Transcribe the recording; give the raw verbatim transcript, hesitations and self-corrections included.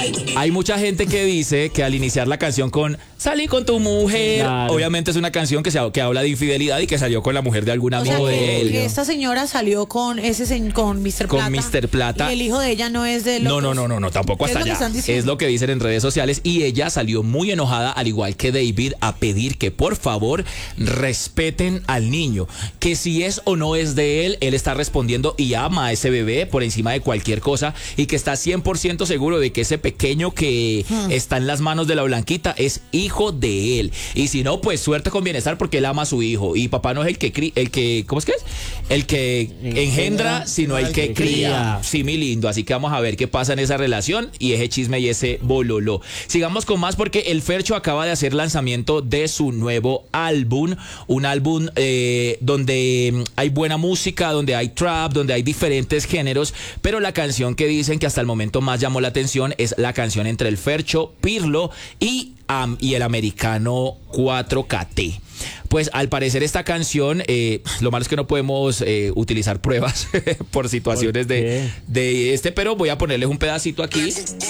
Hay mucha gente que dice que al iniciar la canción con salí con tu mujer, Claro. obviamente es una canción que, se, que habla de infidelidad y que salió con la mujer de algún O sea, amigo que, de él. que esta señora salió con ese se- con mister Con Plata. mister Plata. Y el hijo de ella no es de los. No, no, no, no, no, tampoco ¿Qué es hasta lo que allá. están diciendo? Es lo que dicen en redes sociales y ella salió muy enojada, al igual que David, a pedir que por favor respeten al niño. Que si es o no es de él, él está respondiendo y ama a ese bebé por encima de cualquier cosa y que está cien por ciento seguro de que ese pequeño que hmm. está en las manos de la Blanquita es hijo de él. Y si no, pues suerte con bienestar porque él ama a su hijo. Y papá no es el que cría, el que, ¿cómo es que es? El que engendra, sino el que cría. Sí, mi lindo. Así que vamos a ver qué pasa en esa relación y ese chisme y ese bololo. Sigamos con más porque el Fercho acaba de hacer lanzamiento de su nuevo álbum. Un álbum eh, donde hay buena música, donde hay trap, donde hay diferentes géneros. Pero la canción que dicen que hasta el momento más llamó la atención es la canción entre el Fercho, Pirlo y Um, y el americano cuatro K T. Pues al parecer esta canción, eh, lo malo es que no podemos eh, utilizar pruebas por situaciones de, de este, pero voy a ponerles un pedacito aquí.